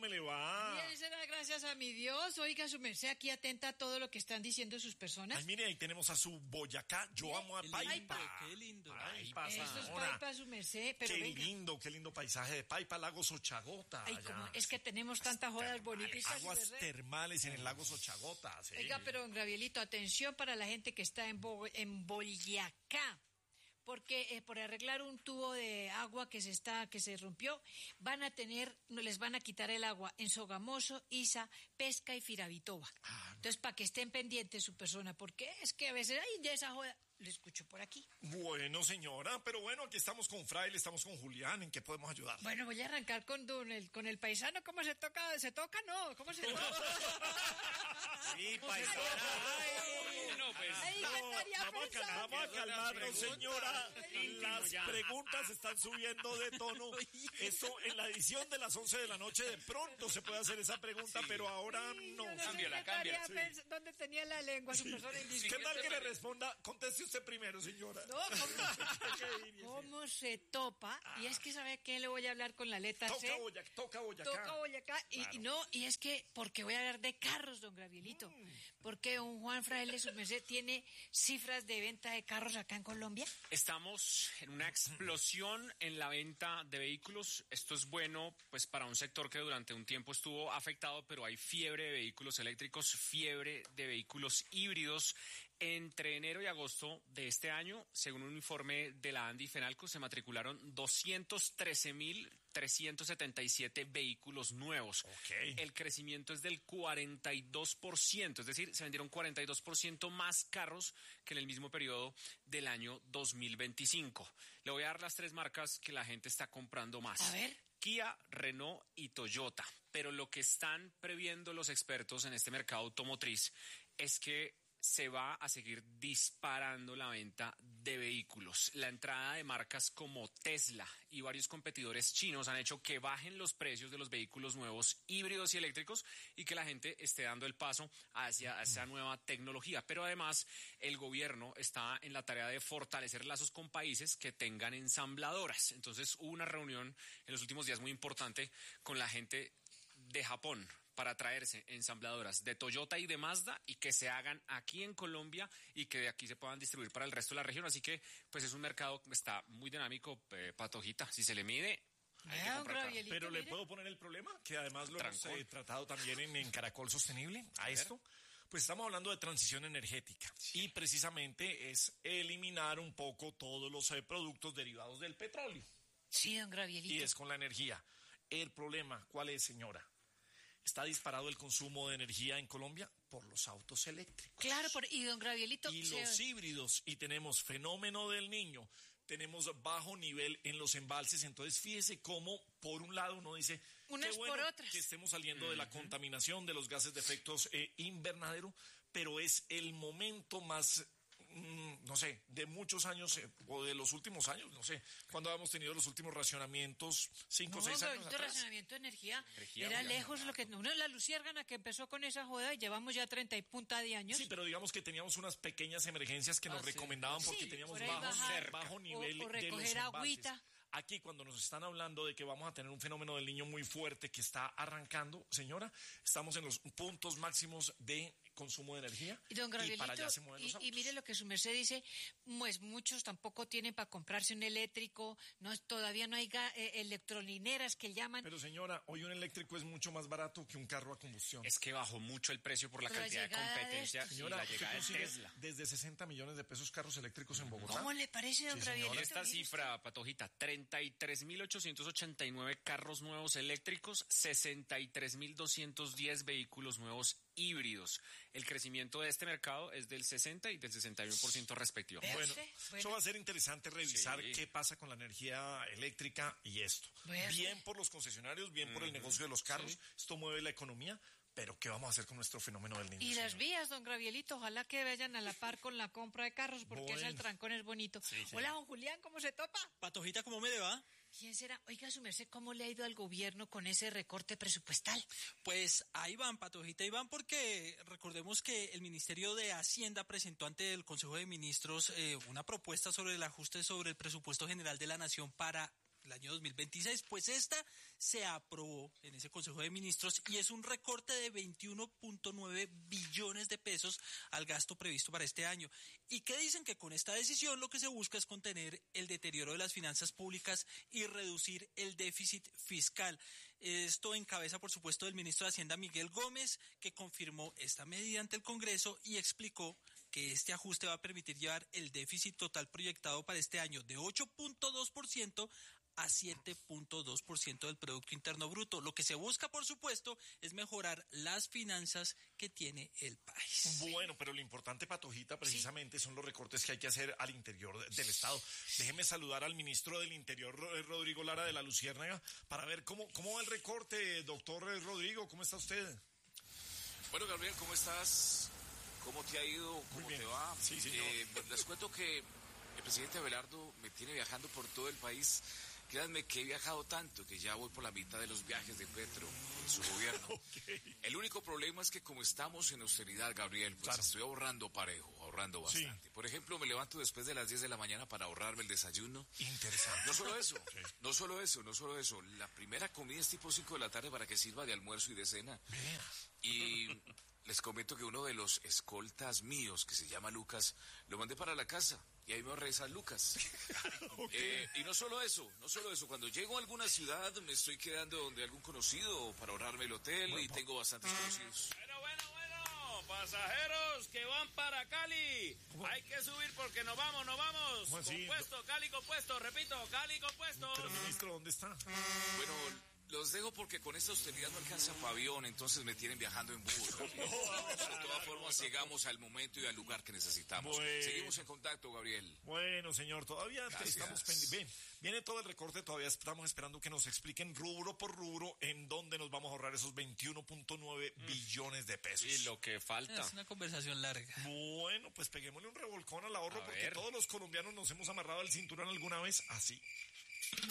me le va? Bien, será gracias a mi Dios. Oiga, su merced, aquí atenta a todo lo que están diciendo sus personas. Ay, mire, ahí tenemos a su Boyacá. Yo amo a Paipa. Qué lindo. Paipa, Eso es Zamora. Paipa, su merced, pero Qué venga. qué lindo paisaje de Paipa, lago Sochagota. Ay, allá. como es que tenemos tantas jodas bonitas. Aguas su merced. termales en el lago Sochagota. Sí. Oiga, pero don Gravielito, atención para la gente que está en Boyacá. Porque por arreglar un tubo de agua que se rompió, les van a quitar el agua en Sogamoso, Isa, Pesca y Firavitoba. Entonces, para que estén pendientes su persona, porque es que a veces, ay, ya esa joda, lo escucho por aquí. Bueno, señora, pero bueno, aquí estamos con Fraile, estamos con Julián, ¿en qué podemos ayudar? Bueno, voy a arrancar con el paisano, ¿cómo se toca? ¿Se toca? No, ¿cómo se toca? Sí, paisana. Vamos a calmarnos, señora. Las preguntas están subiendo de tono. Esto en la edición de las 11 de la noche de pronto se puede hacer esa pregunta, pero ahora no. Cámbiala. ¿Dónde tenía la lengua su persona indiscreta? ¿Qué tal que le responda? Conteste usted primero, señora. No, ¿cómo se topa? Y es que, ¿sabe qué? Le voy a hablar con la letra C. Toca Boyacá. Toca Boyacá. Claro. Y es que, porque voy a hablar de carros, don Gravielito. Porque un Juan Fraile, su merced, tiene cifras de venta de carros acá en Colombia. Estamos en una explosión en la venta de vehículos. Esto es bueno, pues, para un sector que durante un tiempo estuvo afectado, pero hay fiebre de vehículos eléctricos, fiebre de vehículos híbridos. Entre enero y agosto de este año, según un informe de la ANDI y Fenalco, se matricularon 213.377 vehículos nuevos. Okay. El crecimiento es del 42%, es decir, se vendieron 42% más carros que en el mismo periodo del año 2025. Le voy a dar las tres marcas que la gente está comprando más. A ver. Kia, Renault y Toyota. Pero lo que están previendo los expertos en este mercado automotriz es que se va a seguir disparando la venta de vehículos. La entrada de marcas como Tesla y varios competidores chinos han hecho que bajen los precios de los vehículos nuevos híbridos y eléctricos y que la gente esté dando el paso hacia esa nueva tecnología. Pero además, el gobierno está en la tarea de fortalecer lazos con países que tengan ensambladoras. Entonces, hubo una reunión en los últimos días muy importante con la gente de Japón para traerse ensambladoras de Toyota y de Mazda y que se hagan aquí en Colombia y que de aquí se puedan distribuir para el resto de la región. Así que, pues, es un mercado que está muy dinámico, Patojita. Si se le mide, hay que comprar. Pero le puedo poner el problema, que además lo hemos tratado también en Caracol Sostenible, a esto. Pues estamos hablando de transición energética y precisamente es eliminar un poco todos los productos derivados del petróleo. Sí, don Gravielito. Y es con la energía. El problema, ¿cuál es, señora? Está disparado el consumo de energía en Colombia por los autos eléctricos. Claro, y don Gravielito. Y los híbridos, y tenemos fenómeno del Niño, tenemos bajo nivel en los embalses. Entonces, fíjese cómo, por un lado, uno dice, unas qué bueno por otras, que estemos saliendo de la contaminación de los gases de efectos invernadero, pero es el momento más, no sé, de muchos años o de los últimos años, no sé, cuando habíamos tenido los últimos racionamientos, 5 o 6 años atrás. Racionamiento de energía era lejos lo que la luciérgana que empezó con esa joda y llevamos ya 30 y punta de años. Sí, pero digamos que teníamos unas pequeñas emergencias que nos recomendaban porque teníamos bajo nivel o recoger de los embalses. Agüita. Aquí, cuando nos están hablando de que vamos a tener un fenómeno del Niño muy fuerte que está arrancando, señora, estamos en los puntos máximos de consumo de energía y para allá se mueven los autos. Y mire lo que su merced dice, pues muchos tampoco tienen para comprarse un eléctrico, todavía no hay electrolineras que llaman. Pero señora, hoy un eléctrico es mucho más barato que un carro a combustión. Es que bajó mucho el precio por la cantidad de competencia y la llegada de Tesla. Desde 60 millones de pesos carros eléctricos en Bogotá. ¿Cómo le parece, don Gravielito? Esta cifra, Patojita, 33.889 carros nuevos eléctricos, 63.210 vehículos nuevos híbridos. El crecimiento de este mercado es del 60 y del 61% respectivamente. Bueno, eso va a ser interesante revisar qué pasa con la energía eléctrica y esto. Bien por los concesionarios, bien por el negocio de los carros. Esto mueve la economía. Pero, ¿qué vamos a hacer con nuestro fenómeno del Niño? Y las vías, don Gravielito, ojalá que vayan a la par con la compra de carros, porque ese trancón es bonito. Hola, don Julián, ¿cómo se topa? Patojita, ¿cómo me le va? ¿Quién será? Oiga, su merced, ¿cómo le ha ido al gobierno con ese recorte presupuestal? Pues ahí van, Patojita, ahí van, porque recordemos que el Ministerio de Hacienda presentó ante el Consejo de Ministros una propuesta sobre el ajuste sobre el presupuesto general de la Nación para el año 2026, pues esta se aprobó en ese Consejo de Ministros y es un recorte de 21.9 billones de pesos al gasto previsto para este año. ¿Y qué dicen? Que con esta decisión lo que se busca es contener el deterioro de las finanzas públicas y reducir el déficit fiscal. Esto en cabeza, por supuesto, del ministro de Hacienda, Miguel Gómez, que confirmó esta medida ante el Congreso y explicó que este ajuste va a permitir llevar el déficit total proyectado para este año de 8.2% a 7.2% del Producto Interno Bruto. Lo que se busca, por supuesto, es mejorar las finanzas que tiene el país. Bueno, pero lo importante, Patojita, precisamente son los recortes que hay que hacer al interior del Estado. Déjeme saludar al ministro del Interior, Rodrigo Lara de la Luciérnaga, para ver cómo va el recorte. Doctor Rodrigo, ¿cómo está usted? Bueno, Gabriel, ¿cómo estás? ¿Cómo te ha ido? ¿Cómo te va? Sí, señor. Pues les cuento que el presidente Abelardo me tiene viajando por todo el país. Créanme que he viajado tanto que ya voy por la mitad de los viajes de Petro en su gobierno. Okay. El único problema es que como estamos en austeridad, Gabriel, pues claro, estoy ahorrando parejo, ahorrando bastante. Sí. Por ejemplo, me levanto después de las 10 de la mañana para ahorrarme el desayuno. Interesante. No solo eso, Sí. no solo eso. La primera comida es tipo 5 de la tarde para que sirva de almuerzo y de cena. Vea. Y les comento que uno de los escoltas míos, que se llama Lucas, lo mandé para la casa. Y ahí me ahorré esas lucas. Okay. Y no solo eso. Cuando llego a alguna ciudad me estoy quedando donde algún conocido para ahorrarme el hotel y tengo bastantes conocidos. Bueno, pasajeros que van para Cali. ¿Cómo? Hay que subir porque nos vamos. ¿Cómo así? Compuesto, Cali compuesto, repito, Cali compuesto. Pero, ministro, ¿dónde está? Bueno, los dejo porque con esta austeridad no alcanza para avión, entonces me tienen viajando en bus. De todas formas, llegamos al momento y al lugar que necesitamos. Bueno. Seguimos en contacto, Gabriel. Bueno, señor, todavía Gracias. estamos pendientes. Viene todo el recorte, todavía estamos esperando que nos expliquen rubro por rubro en dónde nos vamos a ahorrar esos 21.9 billones de pesos. Y lo que falta. Es una conversación larga. Bueno, pues peguémosle un revolcón al ahorro A porque ver. todos los colombianos nos hemos amarrado el cinturón alguna vez así.